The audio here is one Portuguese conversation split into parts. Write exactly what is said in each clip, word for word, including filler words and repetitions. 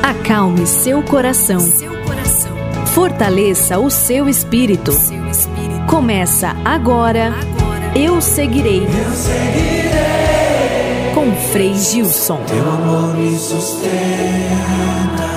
Acalme seu coração. Fortaleça o seu espírito. Começa agora, Eu Seguirei. Eu seguirei. Com Frei Gilson. Teu amor me sustenta.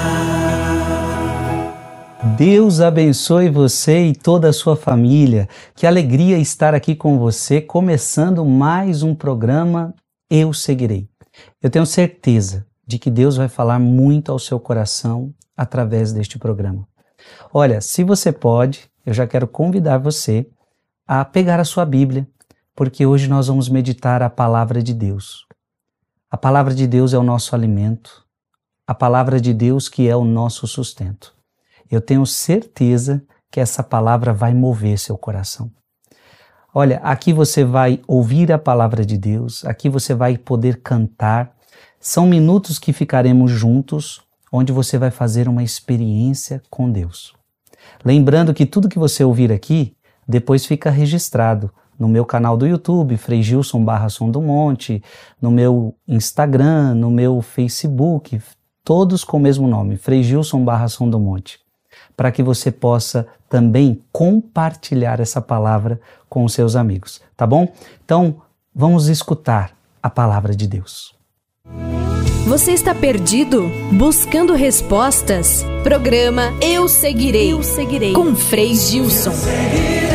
Deus abençoe você e toda a sua família. Que alegria estar aqui com você, começando mais um programa Eu Seguirei. Eu tenho certeza de que Deus vai falar muito ao seu coração através deste programa. Olha, se você pode, eu já quero convidar você a pegar a sua Bíblia, porque hoje nós vamos meditar a palavra de Deus. A palavra de Deus é o nosso alimento, a palavra de Deus que é o nosso sustento. Eu tenho certeza que essa palavra vai mover seu coração. Olha, aqui você vai ouvir a palavra de Deus, aqui você vai poder cantar. São minutos que ficaremos juntos, onde você vai fazer uma experiência com Deus. Lembrando que tudo que você ouvir aqui, depois fica registrado no meu canal do YouTube, Frei Gilson barra Som do Monte, no meu Instagram, no meu Facebook, todos com o mesmo nome, Frei Gilson barra Som do Monte, para que você possa também compartilhar essa palavra com os seus amigos, tá bom? Então, vamos escutar a palavra de Deus. Você está perdido? Buscando respostas? Programa Eu Seguirei, Eu Seguirei. Com Frei Gilson. Eu seguirei.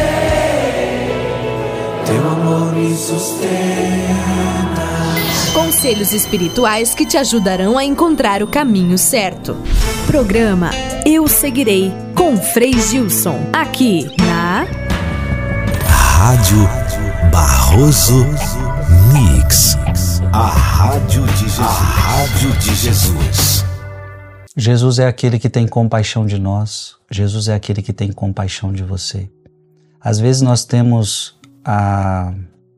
Teu amor me sustenta. Conselhos espirituais que te ajudarão a encontrar o caminho certo. Programa Eu Seguirei, com Frei Gilson. Aqui na Rádio Barroso Mix. A Rádio de Jesus. A Rádio de Jesus. Jesus é aquele que tem compaixão de nós. Jesus é aquele que tem compaixão de você. Às vezes nós temos a,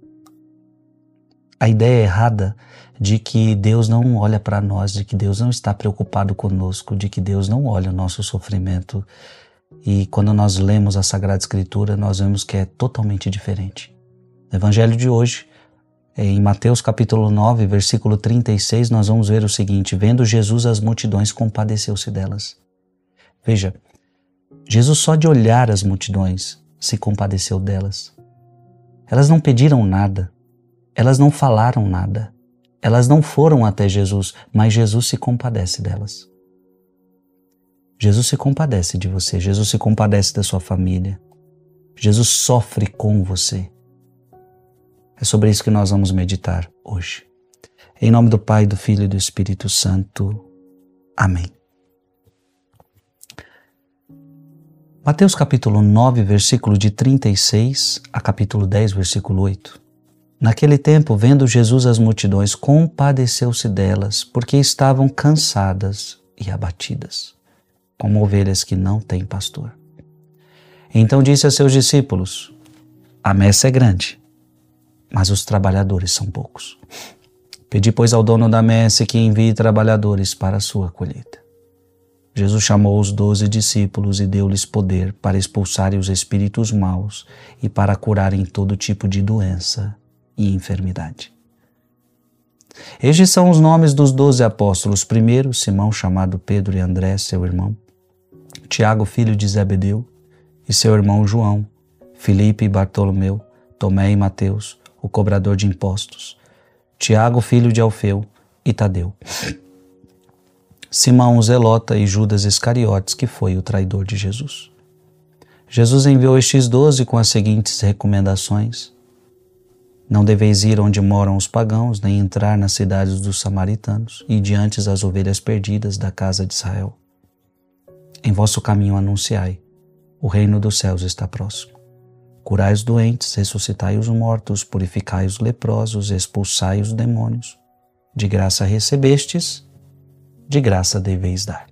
a ideia errada de que Deus não olha para nós, de que Deus não está preocupado conosco, de que Deus não olha o nosso sofrimento. E quando nós lemos a Sagrada Escritura, nós vemos que é totalmente diferente. No Evangelho de hoje, em Mateus capítulo nove, versículo trinta e seis, nós vamos ver o seguinte: vendo Jesus as multidões, compadeceu-se delas. Veja, Jesus só de olhar as multidões se compadeceu delas. Elas não pediram nada, elas não falaram nada, elas não foram até Jesus, mas Jesus se compadece delas. Jesus se compadece de você, Jesus se compadece da sua família, Jesus sofre com você. É sobre isso que nós vamos meditar hoje. Em nome do Pai, do Filho e do Espírito Santo. Amém. Mateus capítulo nove, versículo de trinta e seis a capítulo dez, versículo oito. Naquele tempo, vendo Jesus as multidões, compadeceu-se delas, porque estavam cansadas e abatidas, como ovelhas que não têm pastor. Então disse a seus discípulos: a messe é grande, mas os trabalhadores são poucos. Pedi, pois, ao dono da messe que envie trabalhadores para a sua colheita. Jesus chamou os doze discípulos e deu-lhes poder para expulsarem os espíritos maus e para curarem todo tipo de doença e enfermidade. Estes são os nomes dos doze apóstolos. Primeiro, Simão, chamado Pedro, e André, seu irmão. Tiago, filho de Zebedeu, e seu irmão João. Filipe e Bartolomeu. Tomé e Mateus, o cobrador de impostos, Tiago, filho de Alfeu, e Tadeu, Simão o Zelota e Judas Iscariotes, que foi o traidor de Jesus. Jesus enviou estes doze com as seguintes recomendações: não deveis ir onde moram os pagãos, nem entrar nas cidades dos samaritanos, e diante as ovelhas perdidas da casa de Israel. Em vosso caminho anunciai: o reino dos céus está próximo. Curai os doentes, ressuscitai os mortos, purificai os leprosos, expulsai os demônios. De graça recebestes, de graça deveis dar.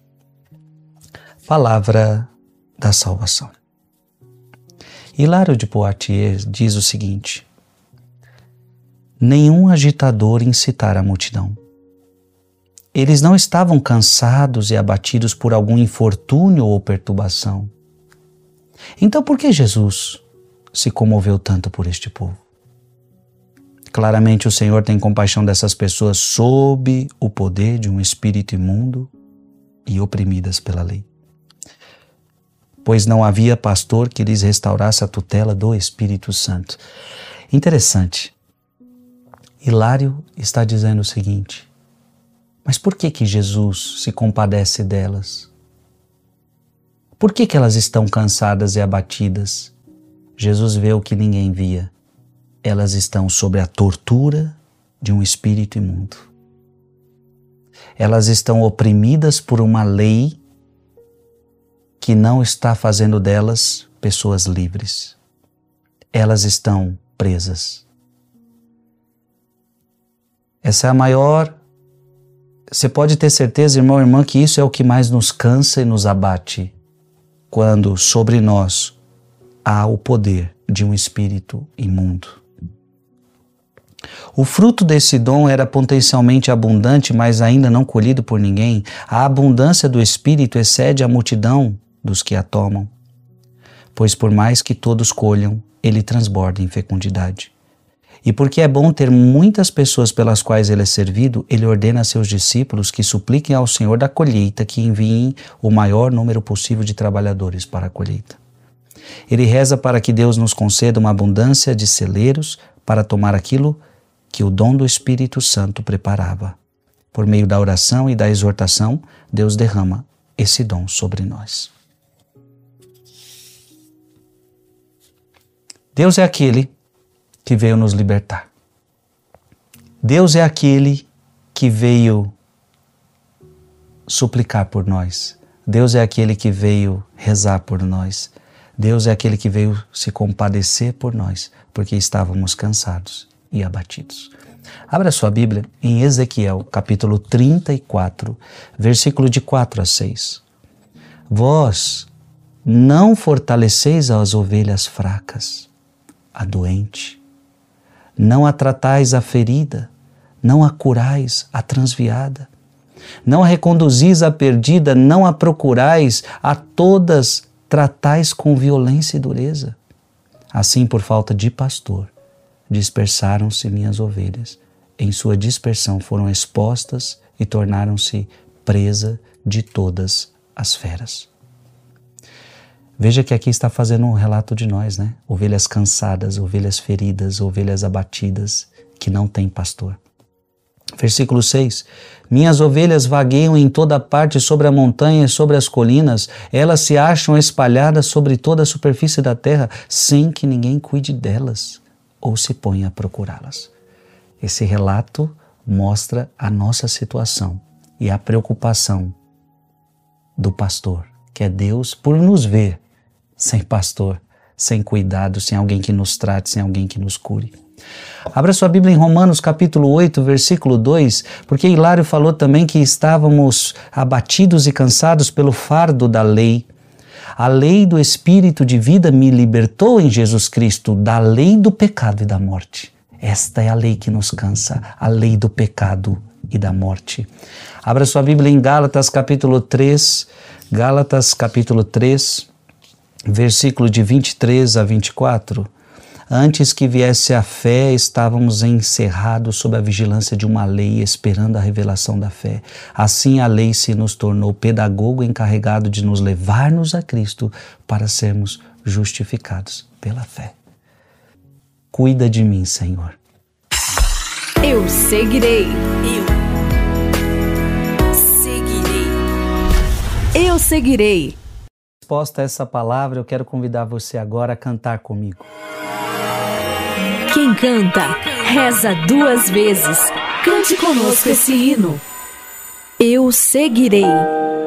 Palavra da salvação. Hilário de Poitiers diz o seguinte: nenhum agitador incitara a multidão. Eles não estavam cansados e abatidos por algum infortúnio ou perturbação. Então por que Jesus se comoveu tanto por este povo? Claramente o Senhor tem compaixão dessas pessoas sob o poder de um espírito imundo e oprimidas pela lei. Pois não havia pastor que lhes restaurasse a tutela do Espírito Santo. Interessante. Hilário está dizendo o seguinte: mas por que que Jesus se compadece delas? Por que que elas estão cansadas e abatidas? Jesus vê o que ninguém via. Elas estão sob a tortura de um espírito imundo. Elas estão oprimidas por uma lei que não está fazendo delas pessoas livres. Elas estão presas. Essa é a maior... Você pode ter certeza, irmão e irmã, que isso é o que mais nos cansa e nos abate, quando sobre nós há o poder de um espírito imundo. O fruto desse dom era potencialmente abundante, mas ainda não colhido por ninguém. A abundância do Espírito excede a multidão dos que a tomam, pois por mais que todos colham, ele transborda em fecundidade. E porque é bom ter muitas pessoas pelas quais ele é servido, ele ordena a seus discípulos que supliquem ao Senhor da colheita que enviem o maior número possível de trabalhadores para a colheita. Ele reza para que Deus nos conceda uma abundância de celeiros para tomar aquilo que o dom do Espírito Santo preparava. Por meio da oração e da exortação, Deus derrama esse dom sobre nós. Deus é aquele que veio nos libertar. Deus é aquele que veio suplicar por nós. Deus é aquele que veio rezar por nós. Deus é aquele que veio se compadecer por nós, porque estávamos cansados e abatidos. Abra sua Bíblia em Ezequiel, capítulo trinta e quatro, versículo de quatro a seis. Vós não fortaleceis as ovelhas fracas, a doente, não a tratais a ferida, não a curais a transviada, não a reconduzis a perdida, não a procurais, a todas tratais com violência e dureza. Assim, por falta de pastor, dispersaram-se minhas ovelhas. Em sua dispersão foram expostas e tornaram-se presa de todas as feras. Veja que aqui está fazendo um relato de nós, né? Ovelhas cansadas, ovelhas feridas, ovelhas abatidas, que não têm pastor. Versículo seis. Minhas ovelhas vagueiam em toda parte sobre a montanha e sobre as colinas. Elas se acham espalhadas sobre toda a superfície da terra, sem que ninguém cuide delas ou se ponha a procurá-las. Esse relato mostra a nossa situação e a preocupação do pastor, que é Deus, por nos ver sem pastor, sem cuidado, sem alguém que nos trate, sem alguém que nos cure. Abra sua Bíblia em Romanos capítulo oito, versículo dois, porque Hilário falou também que estávamos abatidos e cansados pelo fardo da lei. A lei do Espírito de vida me libertou em Jesus Cristo da lei do pecado e da morte. Esta é a lei que nos cansa, a lei do pecado e da morte. Abra sua Bíblia em Gálatas capítulo três, Gálatas capítulo três, versículo de vinte e três a vinte e quatro. Antes que viesse a fé, estávamos encerrados sob a vigilância de uma lei, esperando a revelação da fé. Assim a lei se nos tornou pedagogo encarregado de nos levar-nos a Cristo para sermos justificados pela fé. Cuida de mim, Senhor. Eu seguirei. Eu seguirei. Eu seguirei. Resposta a essa palavra, eu quero convidar você agora a cantar comigo. Quem canta, reza duas vezes. Cante conosco esse hino. Eu seguirei.